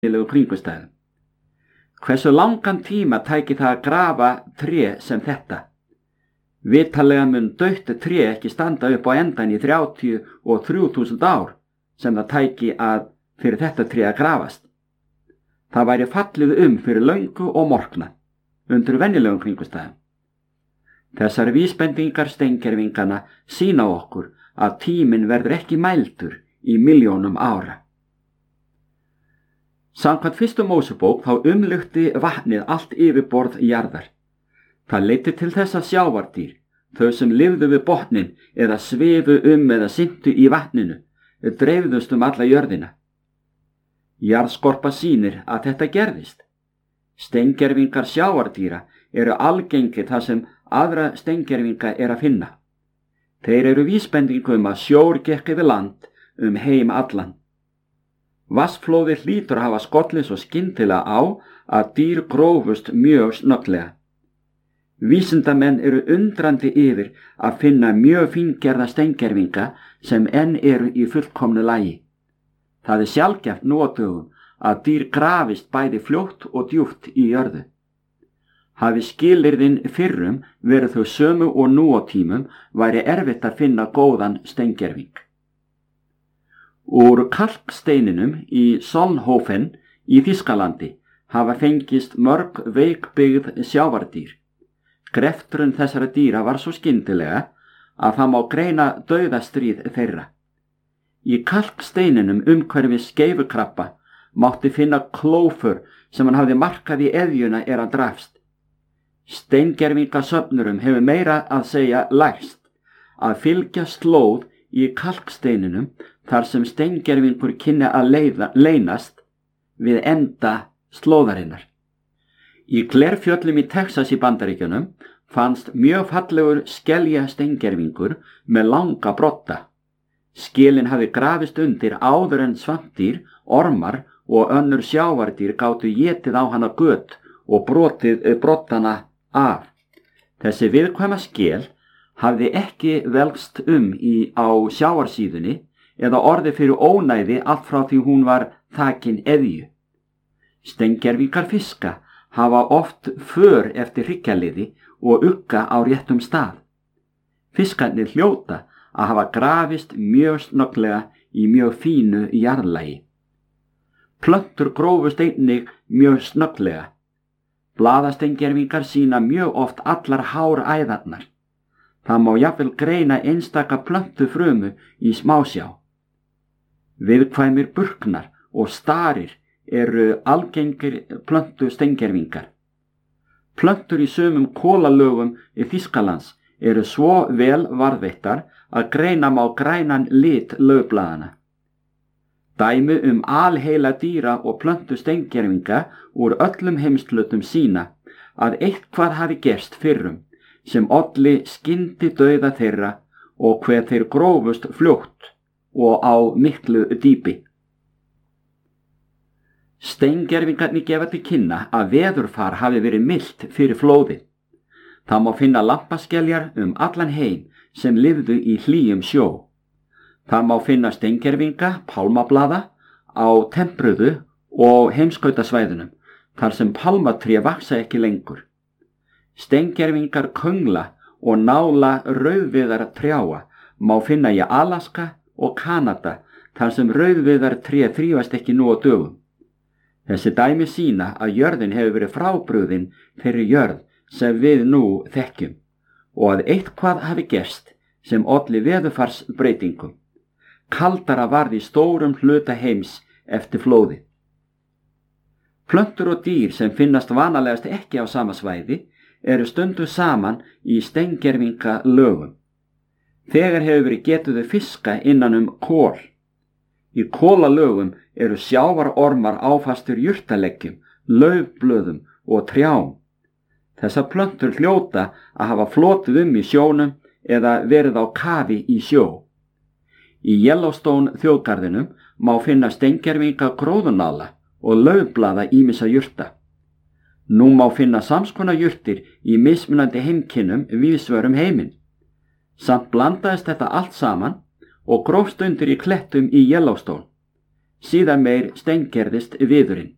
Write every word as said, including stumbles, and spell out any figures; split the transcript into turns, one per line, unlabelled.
venjulegu kringumstæðum. Hversu langan tíma tæki það að grafa tré sem þetta? Vitanlega mun dautt tré ekki standa upp á endan í þrjátíu og þrjú þúsund ár sem það tæki að fyrir þetta tré að grafast. Það væri fallið um fyrir löngu og morkna undir venjulegum kringumstæðum. Þessar vísbendingar steingervinganna sýna okkur að tíminn verður ekki mældur í milljónum ára. Samkvæmt fyrstu Mósebók þá umlukti vatnið allt yfirborð jarðar. Það leiddi til þess að sjávardýr, þau sem lifðu við botnin eða svifu um eða syntu í vatninu, dreifðust um alla jörðina. Jarðskorpa sýnir að þetta gerðist. Steingervingar sjávardýra eru algengir þar sem aðra steingervinga er að finna. Þeir eru vísbendingu um að sjór gekk yfir land um heim allan. Vatnsflóði hlýtur að hafa skollið svo skyndilega á að dýr grófust mjög snögglega. Vísindamenn eru undrandi yfir að finna mjög fíngerða steingervinga sem enn eru í fullkomnu lagi. Það er sjaldgæft nú á dögum að dýr grafist bæði fljótt og djúpt í jörðu. Hafi skilyrðin fyrrum verið þau sömu og nú á tímum væri erfitt að finna góðan steingerving. Úr kalksteininum í Solnhofen í Þýskalandi hafa fengist mörg veikbyggð sjávardýr. Greftrun þessara dýra var svo skyndilega að það má greina dauðastríð þeirra. Í kalksteininum umhverfis skeifukrabba mátti finna klófur sem hann hafði markað í eðjuna er að drafst. Steingervingasöfnurum hefur meira að segja lærst að fylgja slóð í kalksteininum þar sem steingervingur kynni að leiða, leynast við enda slóðarinnar. Í Glerfjöllum í Texas í Bandaríkjunum fannst mjög fallegur skelja steingervingur með langa brotta. Skilin hafi grafist undir áður en svampdýr, ormar og önnur sjávardýr gátu étið á hana göt og brotið brottana af. Þessi viðkvæma skel hafði ekki velst um í á sjávarsíðunni eða orði fyrir ónæði allt frá því hún var þakin eðju. Steingervingar fiska hafa oft för eftir hryggjarliði og ugga á réttum stað. Fiskarnir hljóta að hafa grafist mjög snögglega í mjög fínu jarðlagi. Plöntur grófust einnig mjög snögglega. Blaðasteingervingar sýna mjög oft allar háræðarnar. Það má jafnvel greina einstaka plöntufrumu í smásjá. Viðkvæmir burknar og starir eru algengir plöntu steingervingar. Plöntur í sumum kólalögum í Þýskalands eru svo vel varðveittar að greina má grænan lit laufblaðanna. Dæmi um alheila dýra og plöntu steingervinga úr öllum heimshlutum sýna að eitthvað hafi gerst fyrrum sem olli skyndi dauða þeirra og hver þeir grófust fljótt og á miklu dýpi. Steingervingarnir gefa til kynna að veðurfar hafi verið milt fyrir flóði. Það má finna lampaskeljar um allan heim sem lifðu í hlýjum sjó. Það má finna steingervinga, pálmablaða á tempruðu og heimskautasvæðunum þar sem pálmatré vaxa ekki lengur. Steingervingar köngla og nála rauðviðar trjáa má finna í Alaska og Kanada þar sem rauðviðar tré þrífast ekki nú á dögum. Þessi dæmi sýna að jörðin hefur verið frábrugðin þeirri jörð sem við nú þekkjum og að eitthvað hafi gerst sem olli veðurfarsbreytingum. Kaldara varð í stórum hluta heims eftir flóði. Plöntur og dýr sem finnast vanalegast ekki á sama svæði eru stundu saman í steingervinga lögum. Þegar hefur verið getuðu fiska innan um kól. Í kólalögum eru sjávarormar áfastur jurtaleggjum, laufblöðum og trjám. Þessar plöntur hljóta að hafa flotið um í sjónum eða verið á kafi í sjó. Í Yellowstone þjóðgarðinum má finna steingervinga gróðunala og laufblaða ýmissa jurta. Nú má finna samskonar jurtir í mismunandi heimkynnum víðsvegar um heiminn. Samt blandaðist þetta allt saman og grófst undir í klettum í Yellowstone. Síðan meir steingerðist viðurinn.